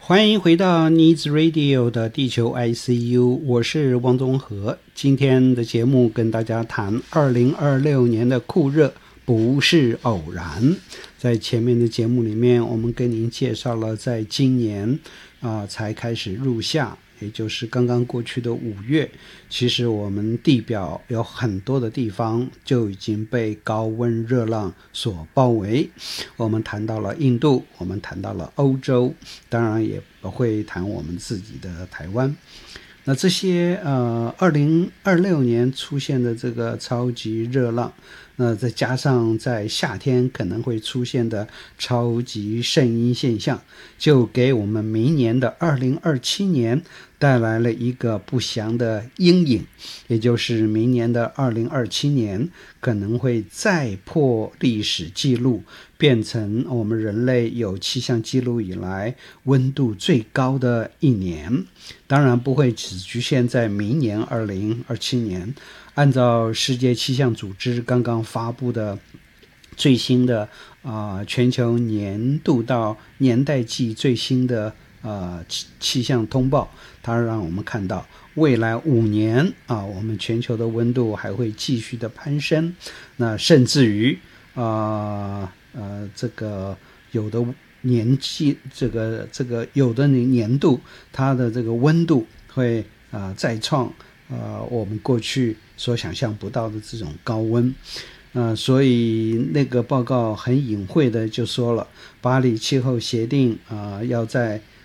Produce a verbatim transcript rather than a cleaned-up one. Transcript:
欢迎回到 Needs Radio 的地球 I C U， 我是汪宗和。今天的节目跟大家谈二零二六年的酷热不是偶然。在前面的节目里面，我们跟您介绍了在今年啊、呃、才开始入夏，也就是刚刚过去的五月，其实我们地表有很多的地方就已经被高温热浪所包围。我们谈到了印度，我们谈到了欧洲，当然也会谈我们自己的台湾。那这些呃，二零二六年出现的这个超级热浪，那再加上在夏天可能会出现的超级圣婴现象，就给我们明年的二零二七年带来了一个不祥的阴影，也就是明年的二零二七年可能会再破历史记录，变成我们人类有气象记录以来温度最高的一年。当然不会只局限在明年二零二七年，按照世界气象组织刚刚发布的最新的啊、呃、全球年度到年代季最新的呃气气象通报，它让我们看到未来五年啊，我们全球的温度还会继续的攀升，那甚至于啊 呃, 呃这个有的年纪这个这个有的年度它的这个温度会啊、呃、再创呃我们过去所想象不到的这种高温。呃，所以那个报告很隐晦的就说了，巴黎气候协定啊、呃，要在